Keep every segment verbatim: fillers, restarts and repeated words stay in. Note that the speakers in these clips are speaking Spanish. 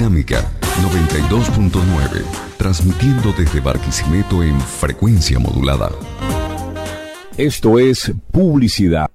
Dinámica noventa y dos punto nueve, transmitiendo desde Barquisimeto en frecuencia modulada. Esto es publicidad.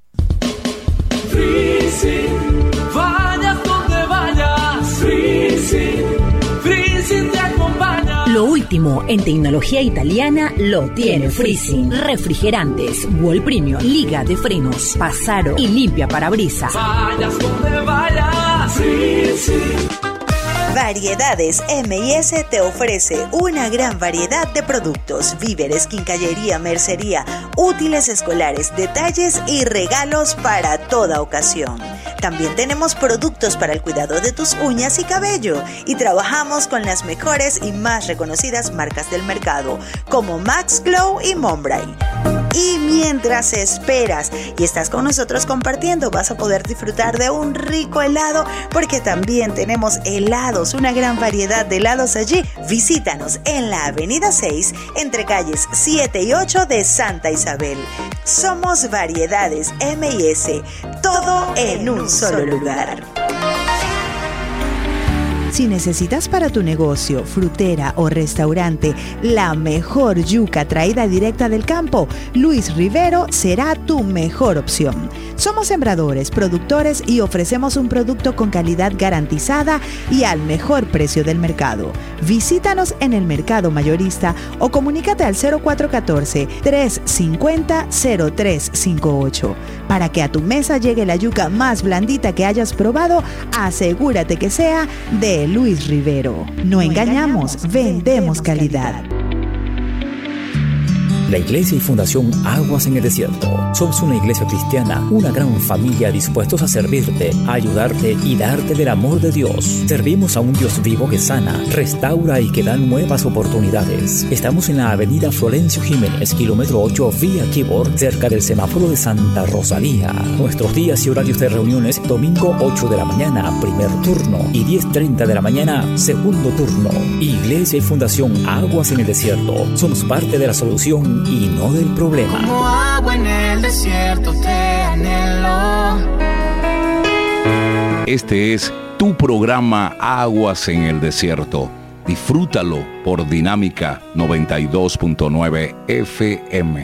Freezing, vayas donde vayas. Freezing, Freezing te acompaña. Lo último en tecnología italiana lo tiene Freezing. Refrigerantes, Wall Premium, liga de frenos, pasaro y limpia parabrisas. Vayas donde vayas. Freezing. Variedades M y S te ofrece una gran variedad de productos, víveres, quincallería, mercería, útiles escolares, detalles y regalos para toda ocasión. También tenemos productos para el cuidado de tus uñas y cabello y trabajamos con las mejores y más reconocidas marcas del mercado como Max Glow y Monbray. Y mientras esperas y estás con nosotros compartiendo, vas a poder disfrutar de un rico helado porque también tenemos helados, una gran variedad de helados allí. Visítanos en la avenida seis entre calles siete y ocho de Santa Isabel. Somos Variedades M y S, todo en un solo lugar. Si necesitas para tu negocio, frutera o restaurante la mejor yuca traída directa del campo, Luis Rivero será tu mejor opción. Somos sembradores, productores y ofrecemos un producto con calidad garantizada y al mejor precio del mercado. Visítanos en el mercado mayorista o comunícate al cero cuatro uno cuatro, tres cinco cero, cero tres cinco ocho. Para que a tu mesa llegue la yuca más blandita que hayas probado, asegúrate que sea de Luis Rivero. No engañamos, vendemos calidad. La Iglesia y Fundación Aguas en el Desierto. Somos una iglesia cristiana, una gran familia dispuestos a servirte, a ayudarte y darte del amor de Dios. Servimos a un Dios vivo que sana, restaura y que da nuevas oportunidades. Estamos en la avenida Florencio Jiménez, kilómetro ocho, vía Kibor, cerca del semáforo de Santa Rosalía. Nuestros días y horarios de reuniones: domingo ocho de la mañana, primer turno, y diez treinta de la mañana, segundo turno. Iglesia y Fundación Aguas en el Desierto. Somos parte de la solución y no del problema. Como agua en el desierto te anhelo. Este es tu programa Aguas en el Desierto. Disfrútalo por Dinámica noventa y dos punto nueve F M.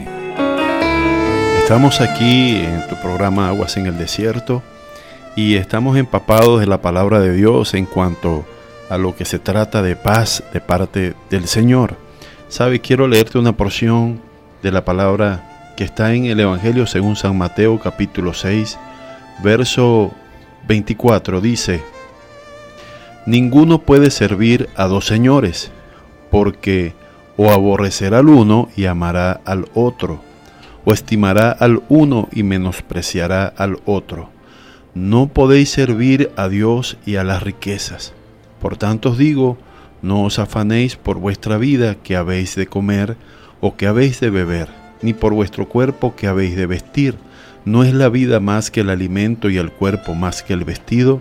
Estamos aquí en tu programa Aguas en el Desierto y estamos empapados de la palabra de Dios en cuanto a lo que se trata de paz de parte del Señor. ¿Sabe? Quiero leerte una porción de la palabra que está en el Evangelio según San Mateo capítulo seis, verso veinticuatro. Dice: ninguno puede servir a dos señores, porque o aborrecerá al uno y amará al otro, o estimará al uno y menospreciará al otro. No podéis servir a Dios y a las riquezas. Por tanto os digo, no os afanéis por vuestra vida, que habéis de comer o que habéis de beber, ni por vuestro cuerpo, que habéis de vestir. ¿No es la vida más que el alimento y el cuerpo más que el vestido?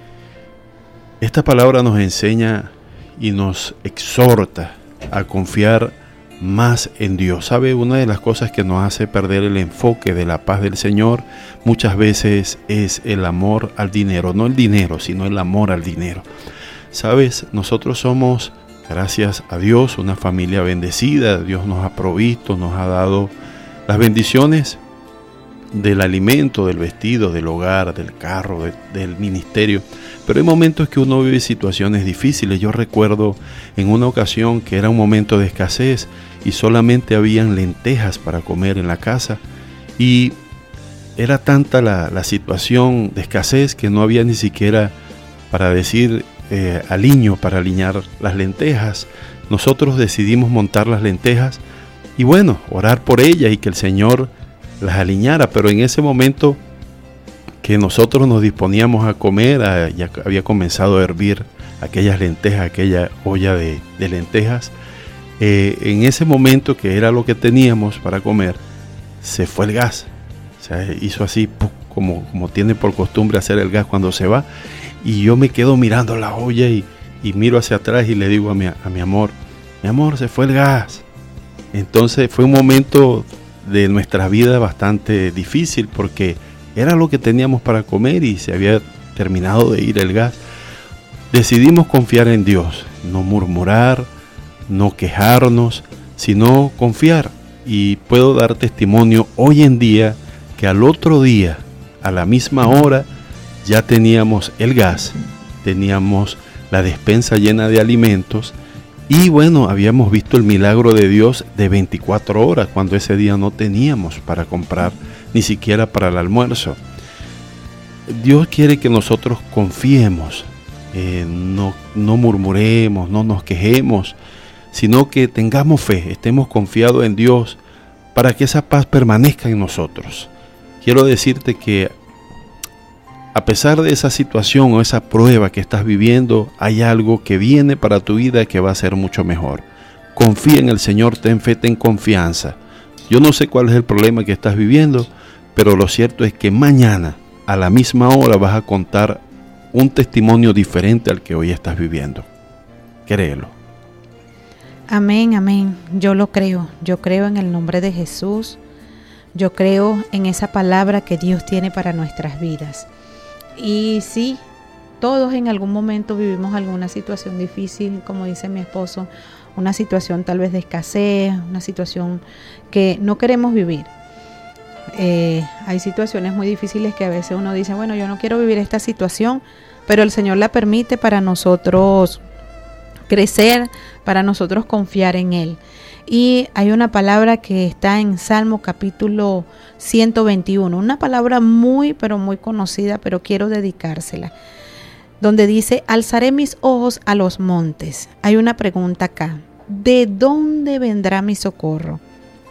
Esta palabra nos enseña y nos exhorta a confiar más en Dios. ¿Sabe? Una de las cosas que nos hace perder el enfoque de la paz del Señor muchas veces es el amor al dinero. No el dinero, sino el amor al dinero. ¿Sabes? Nosotros somos, gracias a Dios, una familia bendecida. Dios nos ha provisto, nos ha dado las bendiciones del alimento, del vestido, del hogar, del carro, de, del ministerio. Pero hay momentos que uno vive situaciones difíciles. Yo recuerdo en una ocasión que era un momento de escasez y solamente habían lentejas para comer en la casa. Y era tanta la, la situación de escasez que no había ni siquiera para decir eh, aliño para aliñar las lentejas. Nosotros decidimos montar las lentejas y bueno, orar por ellas y que el Señor las aliñara. Pero en ese momento que nosotros nos disponíamos a comer, a, ya había comenzado a hervir aquellas lentejas, aquella olla de, de lentejas. Eh, en ese momento que era lo que teníamos para comer, se fue el gas. O sea, hizo así, ¡pum!, como, como tiene por costumbre hacer el gas cuando se va. Y yo me quedo mirando la olla y, y miro hacia atrás y le digo a mi, a mi amor, mi amor, se fue el gas. Entonces fue un momento de nuestra vida bastante difícil porque era lo que teníamos para comer y se había terminado de ir el gas. decidimos confiar en Dios, no murmurar, no quejarnos, sino confiar. Y puedo dar testimonio hoy en día que al otro día, a la misma hora, ya teníamos el gas, teníamos la despensa llena de alimentos y bueno, habíamos visto el milagro de Dios de veinticuatro horas cuando ese día no teníamos para comprar ni siquiera para el almuerzo. Dios quiere que nosotros confiemos, eh, no, no murmuremos, no nos quejemos, sino que tengamos fe, estemos confiados en Dios para que esa paz permanezca en nosotros. Quiero decirte que a pesar de esa situación o esa prueba que estás viviendo, hay algo que viene para tu vida que va a ser mucho mejor. Confía en el Señor, ten fe, ten confianza. Yo no sé cuál es el problema que estás viviendo, pero lo cierto es que mañana, a la misma hora, vas a contar un testimonio diferente al que hoy estás viviendo. Créelo. Amén, amén. Yo lo creo. Yo creo en el nombre de Jesús. Yo creo en esa palabra que Dios tiene para nuestras vidas. Y sí, todos en algún momento vivimos alguna situación difícil, como dice mi esposo, una situación tal vez de escasez, una situación que no queremos vivir. Eh, hay situaciones muy difíciles que a veces uno dice, bueno, yo no quiero vivir esta situación, pero el Señor la permite para nosotros crecer, para nosotros confiar en Él. Y hay una palabra que está en Salmo capítulo ciento veintiuno, una palabra muy pero muy conocida, pero quiero dedicársela, donde dice, alzaré mis ojos a los montes. Hay una pregunta acá, ¿de dónde vendrá mi socorro?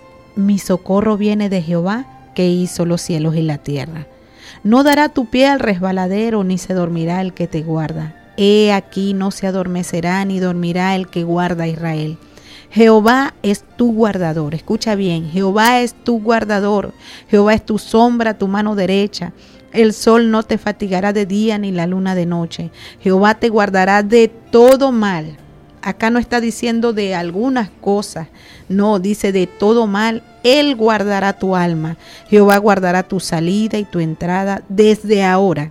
Mi socorro viene de Jehová, que hizo los cielos y la tierra. No dará tu pie al resbaladero, ni se dormirá el que te guarda. He aquí no se adormecerá, ni dormirá el que guarda a Israel. Jehová es tu guardador, escucha bien, Jehová es tu guardador, Jehová es tu sombra, tu mano derecha. El sol no te fatigará de día ni la luna de noche. Jehová te guardará de todo mal. Acá no está diciendo de algunas cosas, no, dice de todo mal. Él guardará tu alma. Jehová guardará tu salida y tu entrada desde ahora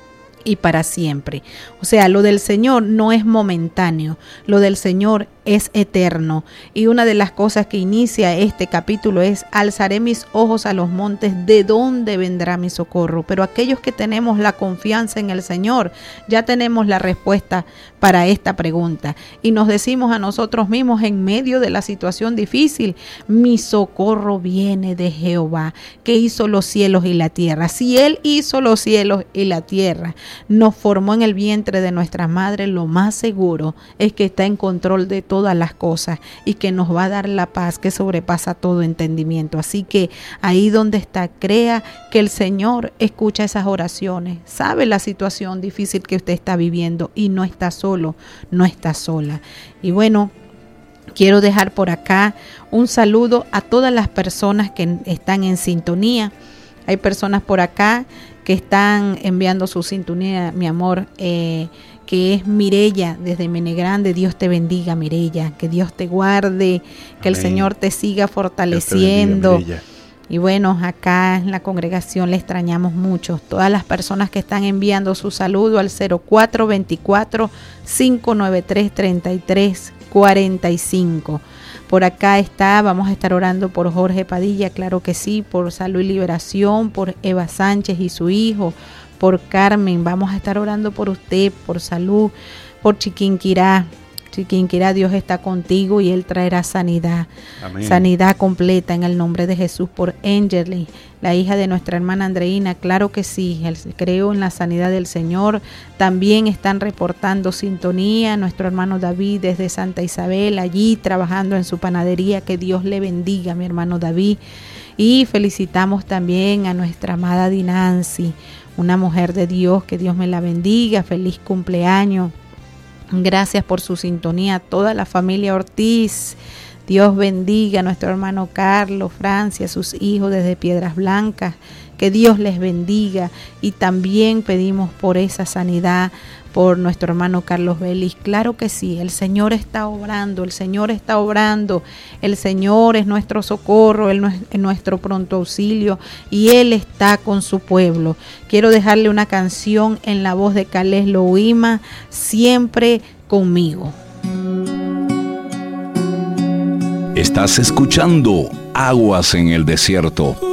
y para siempre. O sea, lo del Señor no es momentáneo, lo del Señor es eterno. Y una de las cosas que inicia este capítulo es, alzaré mis ojos a los montes, ¿de dónde vendrá mi socorro? Pero aquellos que tenemos la confianza en el Señor, ya tenemos la respuesta para esta pregunta. Y nos decimos a nosotros mismos en medio de la situación difícil, mi socorro viene de Jehová, que hizo los cielos y la tierra. Si Él hizo los cielos y la tierra, nos formó en el vientre de nuestra madre, lo más seguro es que está en control de todas las cosas y que nos va a dar la paz que sobrepasa todo entendimiento. Así que ahí donde está, crea que el Señor escucha esas oraciones, sabe la situación difícil que usted está viviendo y no está solo, no está sola. Y bueno, quiero dejar por acá un saludo a todas las personas que están en sintonía. Hay personas por acá que están enviando su sintonía, mi amor, eh, que es Mireya desde Menegrande. Dios te bendiga, Mireya, que Dios te guarde, que Amén. El Señor te siga fortaleciendo. Bendiga, y bueno, acá en la congregación le extrañamos mucho. Todas las personas que están enviando su saludo al cero cuatro veinticuatro, cinco noventa y tres, treinta y tres cuarenta y cinco. Por acá está, vamos a estar orando por Jorge Padilla, claro que sí, por salud y liberación, por Eva Sánchez y su hijo, por Carmen, vamos a estar orando por usted, por salud, por Chiquinquirá. Chiquinquirá, Dios está contigo y Él traerá sanidad, Amén. Sanidad completa en el nombre de Jesús. Por Angeli, la hija de nuestra hermana Andreina, claro que sí, creo en la sanidad del Señor. También están reportando sintonía nuestro hermano David desde Santa Isabel, allí trabajando en su panadería. Que Dios le bendiga, mi hermano David. Y felicitamos también a nuestra amada Dinancy, una mujer de Dios, que Dios me la bendiga, feliz cumpleaños. Gracias por su sintonía, toda la familia Ortiz Dios bendiga a nuestro hermano Carlos, Francia, sus hijos desde Piedras Blancas. Que Dios les bendiga. Y también pedimos por esa sanidad por nuestro hermano Carlos Vélez. Claro que sí, el Señor está obrando, el Señor está obrando, el Señor es nuestro socorro, Él es nuestro pronto auxilio y Él está con su pueblo. Quiero dejarle una canción en la voz de Calés Lohima, Siempre Conmigo. Estás escuchando Aguas en el Desierto.